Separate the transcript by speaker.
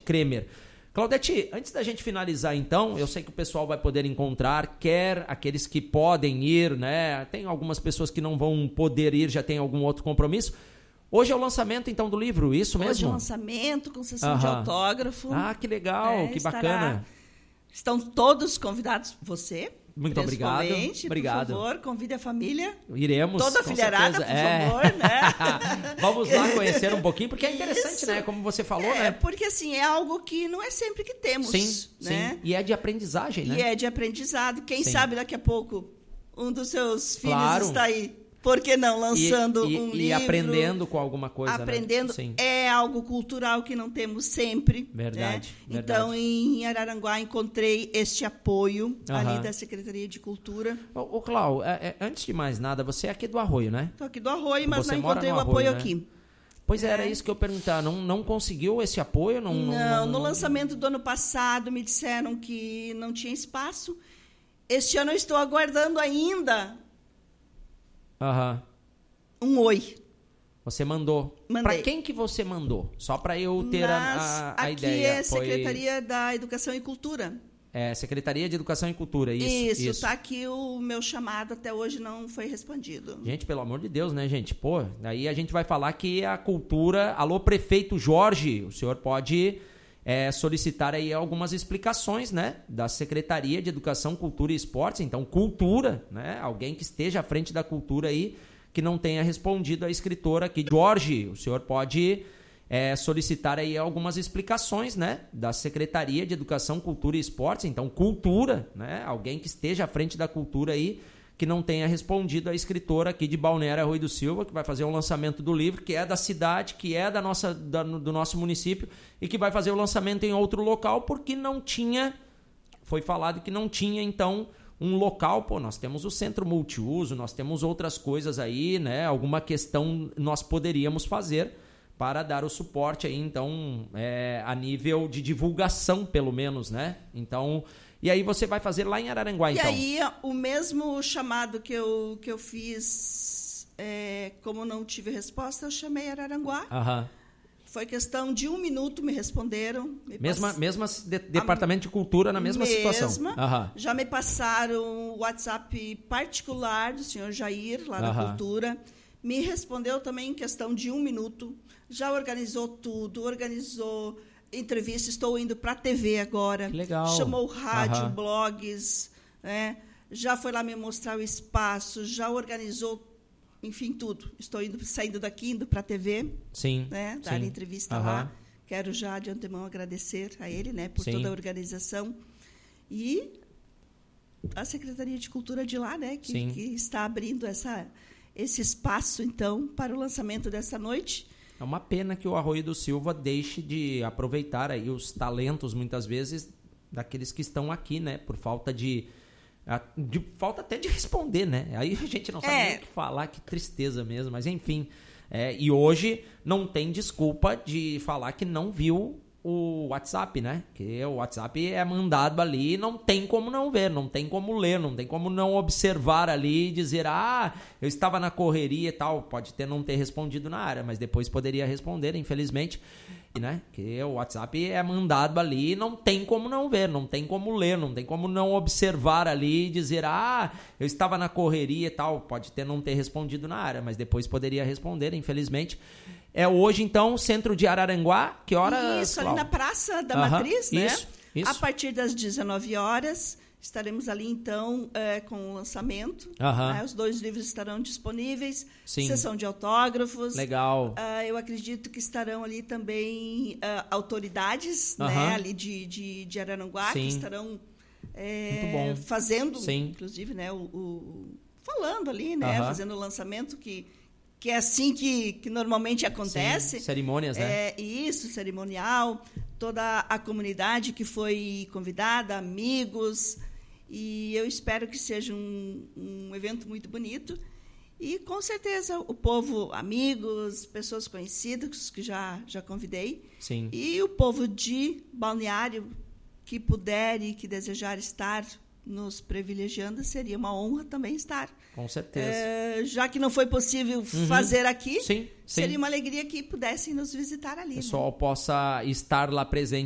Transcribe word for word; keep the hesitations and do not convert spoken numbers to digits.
Speaker 1: Kremer. Claudete, antes da gente finalizar então, eu sei que o pessoal vai poder encontrar, quer aqueles que podem ir, né? Tem algumas pessoas que não vão poder ir, já tem algum outro compromisso. Hoje é o lançamento então do livro, isso mesmo?
Speaker 2: Hoje é o lançamento com sessão
Speaker 1: Aham.
Speaker 2: de autógrafo.
Speaker 1: Ah, que legal,
Speaker 2: É,
Speaker 1: que
Speaker 2: estará-
Speaker 1: bacana.
Speaker 2: Estão todos convidados, você,
Speaker 1: Muito obrigado.
Speaker 2: principalmente,
Speaker 1: Obrigado.
Speaker 2: por favor, convide a família.
Speaker 1: Iremos.
Speaker 2: Toda a
Speaker 1: com
Speaker 2: filharada,
Speaker 1: certeza.
Speaker 2: por
Speaker 1: É.
Speaker 2: favor, né?
Speaker 1: Vamos lá conhecer um pouquinho, porque é interessante,
Speaker 2: Isso.
Speaker 1: né? Como você falou,
Speaker 2: É,
Speaker 1: né?
Speaker 2: porque assim, é algo que não é sempre que temos,
Speaker 1: Sim,
Speaker 2: né?
Speaker 1: sim. E é de aprendizagem, né?
Speaker 2: E é de aprendizado. Quem
Speaker 1: Sim.
Speaker 2: sabe daqui a pouco um dos seus filhos
Speaker 1: Claro.
Speaker 2: está aí. Por que não? Lançando
Speaker 1: e, e,
Speaker 2: um
Speaker 1: e
Speaker 2: livro.
Speaker 1: aprendendo com alguma coisa,
Speaker 2: Aprendendo.
Speaker 1: né? Sim.
Speaker 2: É algo cultural que não temos sempre.
Speaker 1: Verdade,
Speaker 2: né?
Speaker 1: verdade.
Speaker 2: Então, em Araranguá, encontrei este apoio
Speaker 1: Aham.
Speaker 2: ali da Secretaria de Cultura.
Speaker 1: Ô, ô Clau, é, é, antes de mais nada, você é aqui do Arroio, né?
Speaker 2: Estou aqui do Arroio, mas
Speaker 1: Você
Speaker 2: não
Speaker 1: mora
Speaker 2: encontrei
Speaker 1: no
Speaker 2: o
Speaker 1: Arroio,
Speaker 2: apoio
Speaker 1: né?
Speaker 2: aqui.
Speaker 1: Pois é, era
Speaker 2: É.
Speaker 1: isso que eu ia perguntar. Não, não conseguiu esse apoio? Não,
Speaker 2: Não, no lançamento do ano passado me disseram que não tinha espaço. Este ano eu estou aguardando ainda
Speaker 1: Aham.
Speaker 2: um oi.
Speaker 1: Você mandou.
Speaker 2: Mandei.
Speaker 1: Pra quem que você mandou? Só pra eu ter a,
Speaker 2: Mas
Speaker 1: a, a
Speaker 2: aqui
Speaker 1: ideia.
Speaker 2: é
Speaker 1: Foi-
Speaker 2: Secretaria da Educação e Cultura.
Speaker 1: É, Secretaria de Educação e Cultura, isso.
Speaker 2: Isso,
Speaker 1: isso.
Speaker 2: tá aqui o meu chamado até hoje não foi respondido.
Speaker 1: Gente, pelo amor de Deus, né, gente? Pô, daí a gente vai falar que a cultura... Alô, prefeito Jorge, o senhor pode é, solicitar aí algumas explicações, né? Da Secretaria de Educação, Cultura e Esportes. Então, cultura, né? Alguém que esteja à frente da cultura aí, que não tenha respondido a escritora aqui. Jorge, o senhor pode... É, solicitar aí algumas explicações, né, da Secretaria de Educação, Cultura e Esportes. Então, cultura, né, alguém que esteja à frente da cultura aí, que não tenha respondido a escritora aqui de Balneário Arroio do Silva, que vai fazer o lançamento do livro, que é da cidade, que é da nossa, da, do nosso município, e que vai fazer o lançamento em outro local, porque não tinha, foi falado que não tinha, então, um local. Pô, nós temos o centro multiuso, nós temos outras coisas aí, né, alguma questão nós poderíamos fazer para dar o suporte aí, então, é, a nível de divulgação, pelo menos, né? Então, e aí você vai fazer lá em Araranguá, então?
Speaker 2: E aí, o mesmo chamado que eu, que eu fiz, é, como não tive resposta, eu chamei Araranguá.
Speaker 1: Aham.
Speaker 2: Foi questão de um minuto, me responderam. Me
Speaker 1: Mesma,
Speaker 2: pass...
Speaker 1: mesma de, Departamento de Cultura na mesma,
Speaker 2: mesma
Speaker 1: situação? Aham.
Speaker 2: Já me passaram o WhatsApp particular do senhor Jair, lá da
Speaker 1: Aham.
Speaker 2: Cultura. Me respondeu também em questão de um minuto. Já organizou tudo, organizou entrevista. Estou indo para a T V agora.
Speaker 1: Que legal.
Speaker 2: Chamou rádio,
Speaker 1: Aham.
Speaker 2: blogs, né? Já foi lá me mostrar o espaço, já organizou, enfim, tudo. Estou indo, saindo daqui, indo para a T V,
Speaker 1: Sim,
Speaker 2: né? Dar
Speaker 1: sim.
Speaker 2: entrevista
Speaker 1: Aham.
Speaker 2: lá. Quero já de antemão agradecer a ele, né, por
Speaker 1: Sim.
Speaker 2: toda a organização. E a Secretaria de Cultura de lá, né, que,
Speaker 1: Sim.
Speaker 2: que está abrindo essa, esse espaço, então, para o lançamento dessa noite.
Speaker 1: É uma pena que o Arroio do Silva deixe de aproveitar aí os talentos, muitas vezes, daqueles que estão aqui, né? Por falta de... de falta até de responder, né? Aí a gente não sabe
Speaker 2: É.
Speaker 1: nem o que falar, que tristeza mesmo. Mas, enfim. É, e hoje não tem desculpa de falar que não viu o WhatsApp, né? Que o WhatsApp é mandado ali, não tem como não ver, não tem como ler, não tem como não observar ali e dizer, ah, eu estava na correria e tal. Pode ter não ter respondido na área, mas depois poderia responder, infelizmente, né? Que o WhatsApp é mandado ali, não tem como não ver, não tem como ler, não tem como não observar ali e dizer, ah, eu estava na correria e tal. Pode ter não ter respondido na área, mas depois poderia responder, infelizmente. É hoje, então, centro de Araranguá, que horas,
Speaker 2: Isso, ali
Speaker 1: Clau?
Speaker 2: na Praça da
Speaker 1: Aham,
Speaker 2: Matriz, né?
Speaker 1: isso, isso.
Speaker 2: A partir das dezenove horas, estaremos ali, então, é, com o lançamento.
Speaker 1: Aham.
Speaker 2: Né? Os dois livros estarão disponíveis.
Speaker 1: Sim.
Speaker 2: Sessão de autógrafos.
Speaker 1: Legal.
Speaker 2: Ah, eu acredito que estarão ali também ah, autoridades,
Speaker 1: Aham.
Speaker 2: né? Ali de, de, de Araranguá,
Speaker 1: Sim.
Speaker 2: que estarão é,
Speaker 1: Muito bom.
Speaker 2: fazendo,
Speaker 1: Sim.
Speaker 2: inclusive, né? O, o- falando ali, né?
Speaker 1: Aham.
Speaker 2: Fazendo o lançamento, que, que é assim que, que normalmente acontece.
Speaker 1: Sim, cerimônias, né?
Speaker 2: É, isso, cerimonial, toda a comunidade que foi convidada, amigos, e eu espero que seja um, um evento muito bonito. E, com certeza, o povo, amigos, pessoas conhecidas que já, já convidei,
Speaker 1: Sim.
Speaker 2: e o povo de Balneário que puder e que desejar estar nos privilegiando, seria uma honra também estar.
Speaker 1: Com certeza.
Speaker 2: É, já que não foi possível fazer aqui,
Speaker 1: Sim, sim.
Speaker 2: seria uma alegria que pudessem nos visitar ali.
Speaker 1: O
Speaker 2: né?
Speaker 1: pessoal possa estar lá presente.